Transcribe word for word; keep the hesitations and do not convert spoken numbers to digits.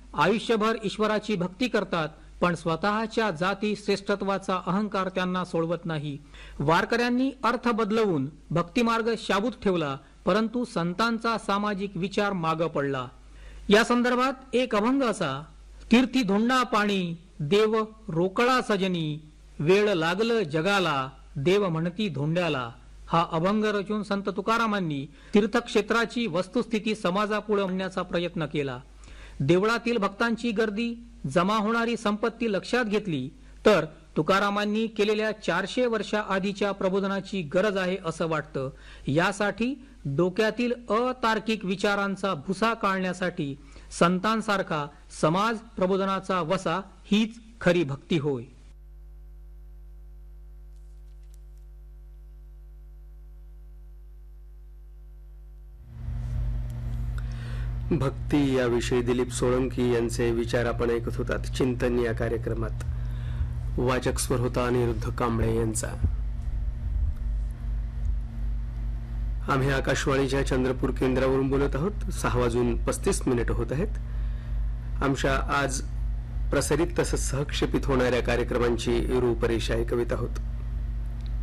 आयुष्यभर ईश्वराची भक्ती करतात, पण स्वतःच्या जाती श्रेष्ठत्वाचा अहंकार त्यांना सोडवत नाही. वारकऱ्यांनी अर्थ बदलवून भक्तिमार्ग शाबूत ठेवला, परंतु संतांचा सामाजिक विचार मागे पडला. या संदर्भात एक अभंग असा: कीर्ती धोंडा पाणी देव रोकळा सजनी, वेळ लागलं जगाला देव म्हणती धोंड्याला. हा अभंग रचून संत तुकारामांनी तीर्थक्षेत्राची वस्तुस्थिती समाजापुढे आणण्याचा प्रयत्न केला. देवळातील भक्तांची गर्दी, जमा होणारी संपत्ती लक्षात घेतली तर तुकारामांनी केलेल्या चारशे वर्षा आधीच्या प्रबोधनाची गरज आहे असं वाटतं. यासाठी डोक्यातील अतार्किक विचारांचा भुसा काढण्यासाठी संतांसारखा समाज प्रबोधनाचा वसा हीच खरी भक्ती होय. भक्ती याविषयी दिलीप सोळंकी यांचे विचार आपण ऐकत होतात चिंतन या कार्यक्रमात. वाचक स्वर होता अनिरुद्ध कांबळे यांचा. आम्ही आकाशवाणीच्या चंद्रपूर केंद्रावरून बोलत आहोत. सहा वाजून पस्तीस मिनिट होत आहेत. आमच्या आज प्रसारित तसंच सहक्षेपित होणाऱ्या कार्यक्रमांची रूपरेषा ऐकवित आहोत.